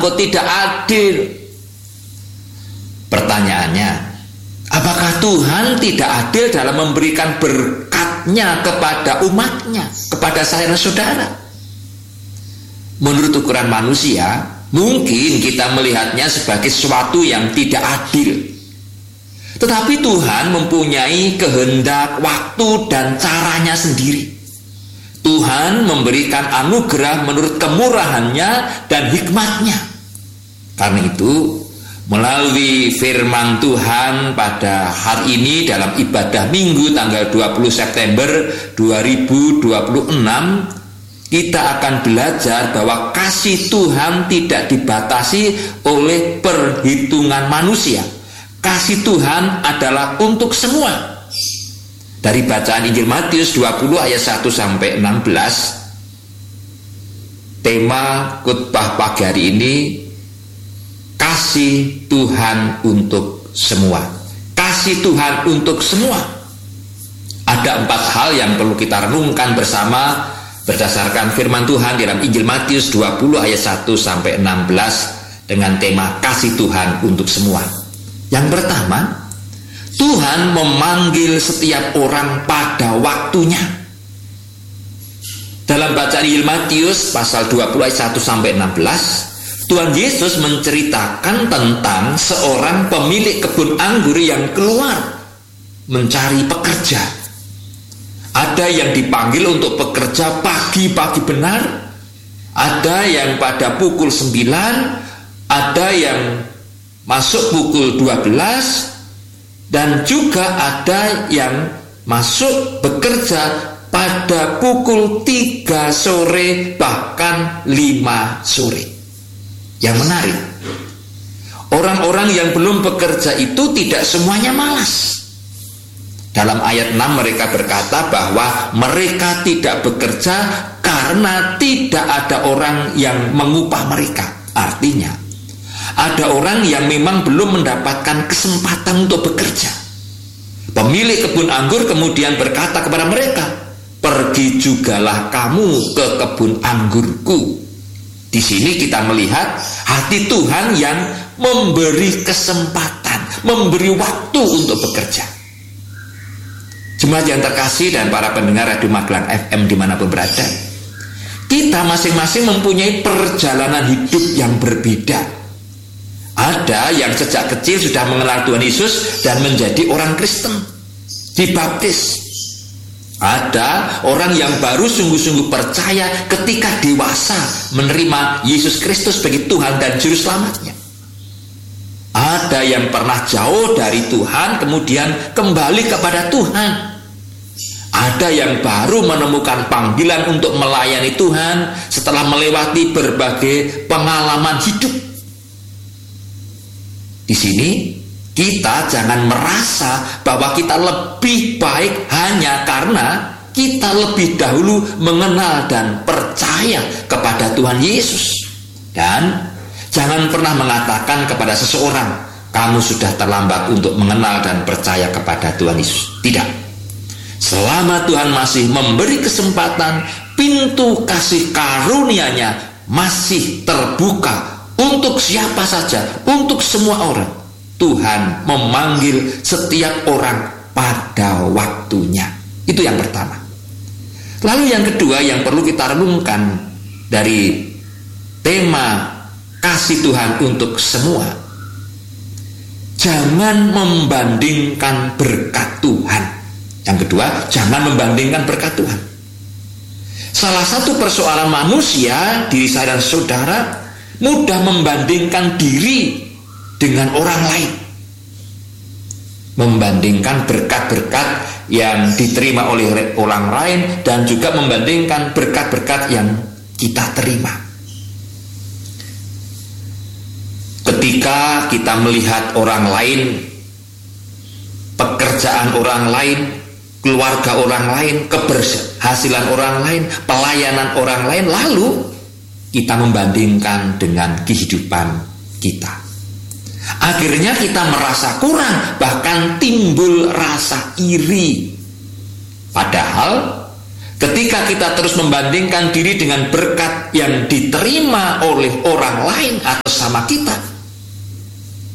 kok tidak adil. Pertanyaannya, apakah Tuhan tidak adil dalam memberikan berkat-Nya kepada umat-Nya, kepada saya dan saudara? Menurut ukuran manusia, mungkin kita melihatnya sebagai sesuatu yang tidak adil. Tetapi Tuhan mempunyai kehendak, waktu, dan caranya sendiri. Tuhan memberikan anugerah menurut kemurahan-Nya dan hikmat-Nya. Karena itu, melalui firman Tuhan pada hari ini dalam ibadah Minggu tanggal 20 September 2026, kita akan belajar bahwa kasih Tuhan tidak dibatasi oleh perhitungan manusia. Kasih Tuhan adalah untuk semua. Dari bacaan Injil Matius 20 ayat 1 sampai 16, tema khotbah pagi hari ini, kasih Tuhan untuk semua. Kasih Tuhan untuk semua. Ada 4 hal yang perlu kita renungkan bersama berdasarkan firman Tuhan dalam Injil Matius 20 ayat 1 sampai 16 dengan tema kasih Tuhan untuk semua. Yang pertama, Tuhan memanggil setiap orang pada waktunya. Dalam bacaan Injil Matius pasal 20 ayat 1 sampai 16, Tuhan Yesus menceritakan tentang seorang pemilik kebun anggur yang keluar mencari pekerja. Ada yang dipanggil untuk bekerja pagi-pagi benar, ada yang pada pukul 9, ada yang masuk pukul 12, dan juga ada yang masuk bekerja pada pukul 3 sore bahkan 5 sore. Yang menarik, orang-orang yang belum bekerja itu tidak semuanya malas. Dalam ayat 6 mereka berkata bahwa mereka tidak bekerja karena tidak ada orang yang mengupah mereka. Artinya, ada orang yang memang belum mendapatkan kesempatan untuk bekerja. Pemilik kebun anggur kemudian berkata kepada mereka, "Pergi jugalah kamu ke kebun anggurku." Di sini kita melihat hati Tuhan yang memberi kesempatan, memberi waktu untuk bekerja. Jemaat yang terkasih dan para pendengar Radio Magelang FM dimanapun berada, kita masing-masing mempunyai perjalanan hidup yang berbeda. Ada yang sejak kecil sudah mengenal Tuhan Yesus dan menjadi orang Kristen, dibaptis. Ada orang yang baru sungguh-sungguh percaya ketika dewasa menerima Yesus Kristus sebagai Tuhan dan Juru Selamatnya. Ada yang pernah jauh dari Tuhan kemudian kembali kepada Tuhan. Ada yang baru menemukan panggilan untuk melayani Tuhan setelah melewati berbagai pengalaman hidup. Di sini kita jangan merasa bahwa kita lebih baik hanya karena kita lebih dahulu mengenal dan percaya kepada Tuhan Yesus. Dan jangan pernah mengatakan kepada seseorang, kamu sudah terlambat untuk mengenal dan percaya kepada Tuhan Yesus. Tidak. Selama Tuhan masih memberi kesempatan, pintu kasih karunia-Nya masih terbuka untuk siapa saja, untuk semua orang. Tuhan memanggil setiap orang pada waktunya. Itu yang pertama. Lalu yang kedua yang perlu kita renungkan dari tema kasih Tuhan untuk semua, jangan membandingkan berkat Tuhan. Yang kedua, jangan membandingkan berkat Tuhan. Salah satu persoalan manusia, diri saya dan saudara, mudah membandingkan diri dengan orang lain, membandingkan berkat-berkat yang diterima oleh orang lain dan juga membandingkan berkat-berkat yang kita terima. Ketika kita melihat orang lain, pekerjaan orang lain, keluarga orang lain, keberhasilan orang lain, pelayanan orang lain, lalu kita membandingkan dengan kehidupan kita. Akhirnya kita merasa kurang, bahkan timbul rasa iri. Padahal ketika kita terus membandingkan diri dengan berkat yang diterima oleh orang lain atau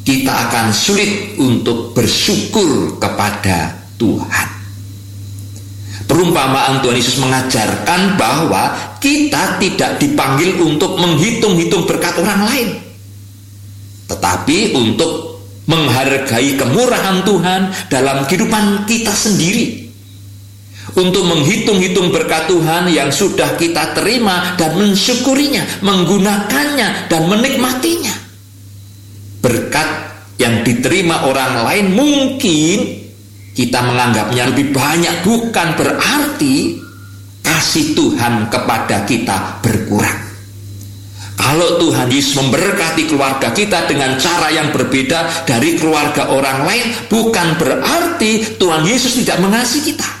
kita akan sulit untuk bersyukur kepada Tuhan. Perumpamaan Tuhan Yesus mengajarkan bahwa kita tidak dipanggil untuk menghitung-hitung berkat orang lain, tetapi untuk menghargai kemurahan Tuhan dalam kehidupan kita sendiri, untuk menghitung-hitung berkat Tuhan yang sudah kita terima dan mensyukurinya, menggunakannya dan menikmatinya. Berkat yang diterima orang lain mungkin kita menganggapnya lebih banyak, bukan berarti kasih Tuhan kepada kita berkurang. Kalau Tuhan Yesus memberkati keluarga kita dengan cara yang berbeda dari keluarga orang lain, bukan berarti Tuhan Yesus tidak mengasihi kita.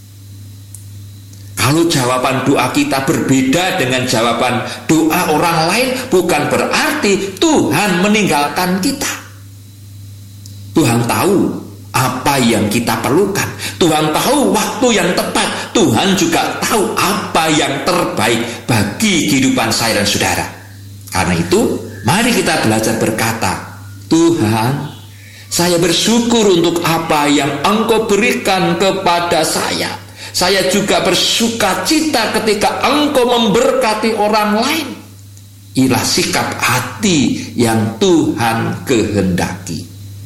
Kalau jawaban doa kita berbeda dengan jawaban doa orang lain, bukan berarti Tuhan meninggalkan kita. Tuhan tahu apa yang kita perlukan. Tuhan tahu waktu yang tepat. Tuhan juga tahu apa yang terbaik bagi kehidupan saya dan saudara. Karena itu, mari kita belajar berkata, Tuhan, saya bersyukur untuk apa yang Engkau berikan kepada saya. Saya juga bersuka cita ketika Engkau memberkati orang lain. Inilah sikap hati yang Tuhan kehendaki.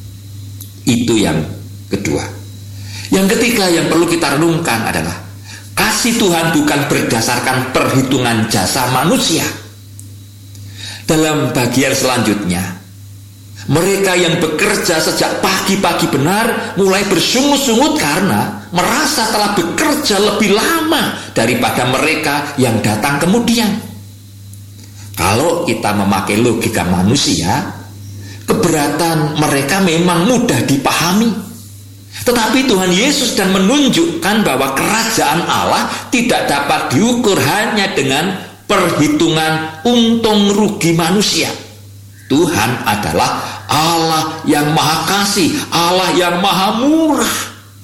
Itu yang kedua. Yang ketiga yang perlu kita renungkan adalah kasih Tuhan bukan berdasarkan perhitungan jasa manusia. Dalam bagian selanjutnya, mereka yang bekerja sejak pagi-pagi benar mulai bersungut-sungut karena merasa telah bekerja lebih lama daripada mereka yang datang kemudian. Kalau kita memakai logika manusia, keberatan mereka memang mudah dipahami. Tetapi Tuhan Yesus sedang menunjukkan bahwa kerajaan Allah tidak dapat diukur hanya dengan perhitungan untung rugi manusia. Tuhan adalah Allah yang maha kasih, Allah yang maha murah,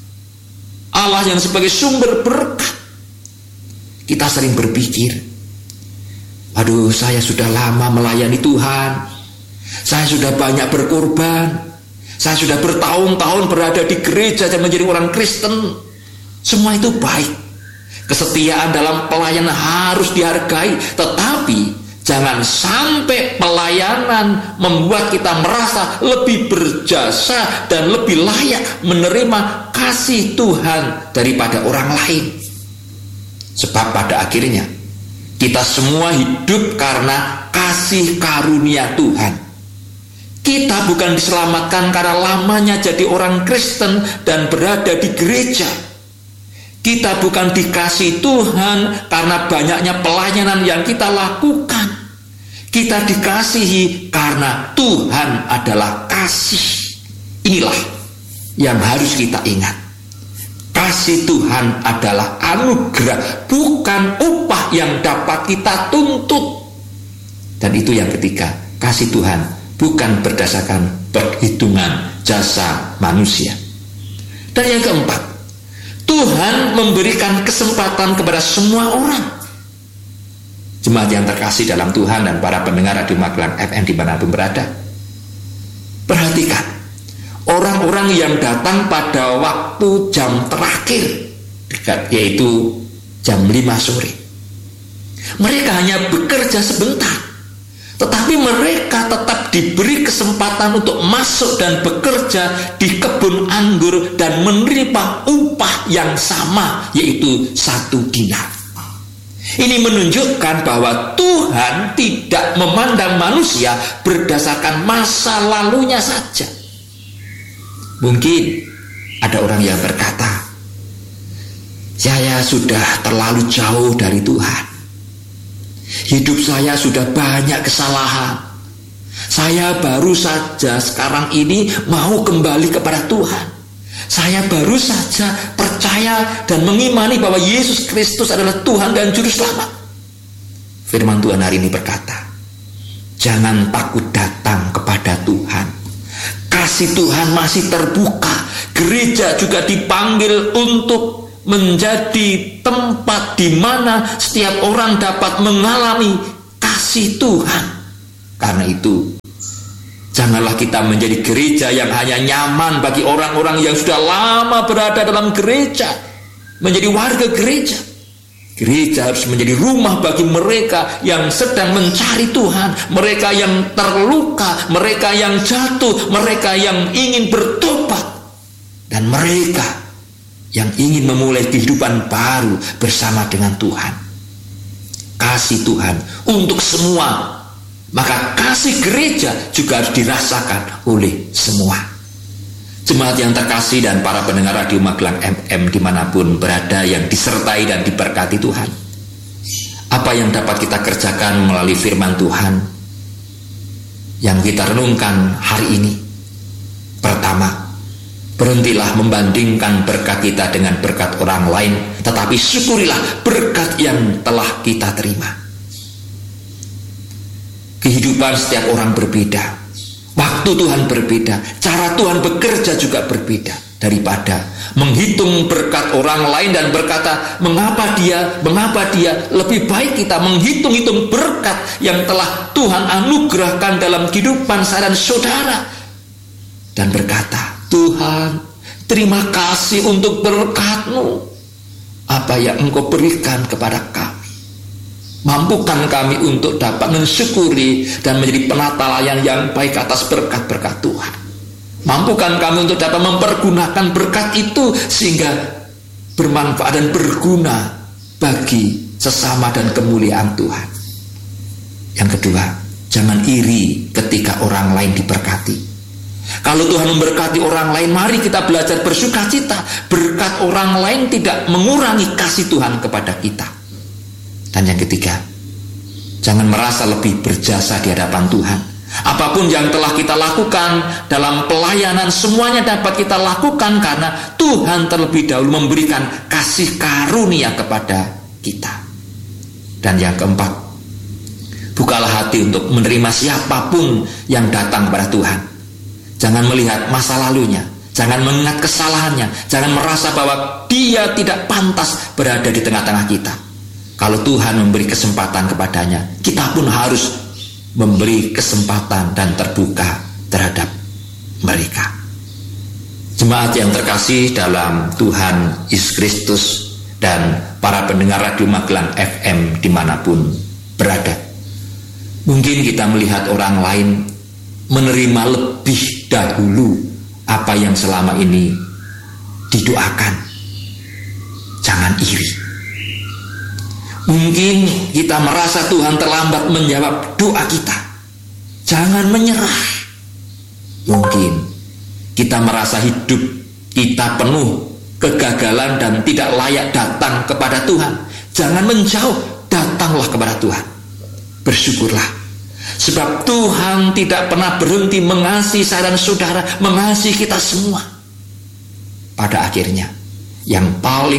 Allah yang sebagai sumber berkat. Kita sering berpikir, aduh, saya sudah lama melayani Tuhan, saya sudah banyak berkorban, saya sudah bertahun-tahun berada di gereja dan menjadi orang Kristen. Semua itu baik, kesetiaan dalam pelayanan harus dihargai, tetapi jangan sampai pelayanan membuat kita merasa lebih berjasa dan lebih layak menerima kasih Tuhan daripada orang lain. Sebab pada akhirnya kita semua hidup karena kasih karunia Tuhan. Kita bukan diselamatkan karena lamanya jadi orang Kristen dan berada di gereja. Kita bukan dikasih Tuhan karena banyaknya pelayanan yang kita lakukan. Kita dikasihi karena Tuhan adalah kasih. Inilah yang harus kita ingat. Kasih Tuhan adalah anugerah, bukan upah yang dapat kita tuntut. Dan itu yang ketiga, kasih Tuhan bukan berdasarkan perhitungan jasa manusia. Dan yang keempat, Tuhan memberikan kesempatan kepada semua orang. Jemaat yang terkasih dalam Tuhan dan para pendengar Radio Magelang FM dimanapun berada, perhatikan orang-orang yang datang pada waktu jam terakhir, yaitu jam 5 sore. Mereka hanya bekerja sebentar, tetapi mereka tetap diberi kesempatan untuk masuk dan bekerja di kebun anggur dan menerima upah yang sama, yaitu 1 dinar. Ini menunjukkan bahwa Tuhan tidak memandang manusia berdasarkan masa lalunya saja. Mungkin ada orang yang berkata, saya sudah terlalu jauh dari Tuhan. Hidup saya sudah banyak kesalahan. Saya baru saja sekarang ini mau kembali kepada Tuhan. Saya baru saja percaya dan mengimani bahwa Yesus Kristus adalah Tuhan dan Juru Selamat. Firman Tuhan hari ini berkata, jangan takut datang kepada Tuhan. Kasih Tuhan masih terbuka. Gereja juga dipanggil untuk menjadi tempat di mana setiap orang dapat mengalami kasih Tuhan. Karena itu, Janganlah kita menjadi gereja yang hanya nyaman bagi orang-orang yang sudah lama berada dalam gereja, menjadi warga gereja. Gereja harus menjadi rumah bagi mereka yang sedang mencari Tuhan, mereka yang terluka, mereka yang jatuh, mereka yang ingin bertobat, dan mereka yang ingin memulai kehidupan baru bersama dengan Tuhan. Kasih Tuhan untuk semua. Maka kasih gereja juga harus dirasakan oleh semua. Jemaat yang terkasih dan para pendengar Radio Magelang FM dimanapun berada yang disertai dan diberkati Tuhan, apa yang dapat kita kerjakan melalui firman Tuhan yang kita renungkan hari ini? Pertama, berhentilah membandingkan berkat kita dengan berkat orang lain, tetapi syukurilah berkat yang telah kita terima. Kehidupan setiap orang berbeda, waktu Tuhan berbeda, cara Tuhan bekerja juga berbeda. Daripada menghitung berkat orang lain dan berkata mengapa dia, lebih baik kita menghitung-hitung berkat yang telah Tuhan anugerahkan dalam kehidupan saya dan saudara, dan berkata, Tuhan, terima kasih untuk berkat-Mu, apa yang Engkau berikan kepada kami. Mampukan kami untuk dapat mensyukuri dan menjadi penata yang baik atas berkat-berkat Tuhan. Mampukan kami untuk dapat mempergunakan berkat itu sehingga bermanfaat dan berguna bagi sesama dan kemuliaan Tuhan. Yang kedua, jangan iri ketika orang lain diberkati. Kalau Tuhan memberkati orang lain, mari kita belajar bersukacita. Berkat orang lain tidak mengurangi kasih Tuhan kepada kita. Dan yang ketiga, jangan merasa lebih berjasa di hadapan Tuhan. Apapun yang telah kita lakukan dalam pelayanan, semuanya dapat kita lakukan karena Tuhan terlebih dahulu memberikan kasih karunia kepada kita. Dan yang keempat, bukalah hati untuk menerima siapapun yang datang kepada Tuhan. Jangan melihat masa lalunya, jangan mengingat kesalahannya, jangan merasa bahwa dia tidak pantas berada di tengah-tengah kita. Kalau Tuhan memberi kesempatan kepadanya, kita pun harus memberi kesempatan dan terbuka terhadap mereka. Jemaat yang terkasih dalam Tuhan Yesus Kristus dan para pendengar Radio Magelang FM dimanapun berada, mungkin kita melihat orang lain menerima lebih dahulu apa yang selama ini didoakan. Jangan iri. Mungkin kita merasa Tuhan terlambat menjawab doa kita. Jangan menyerah. Mungkin kita merasa hidup kita penuh kegagalan dan tidak layak datang kepada Tuhan. Jangan menjauh, datanglah kepada Tuhan. Bersyukurlah, sebab Tuhan tidak pernah berhenti mengasihi saya dan saudara, mengasihi kita semua. Pada akhirnya, yang paling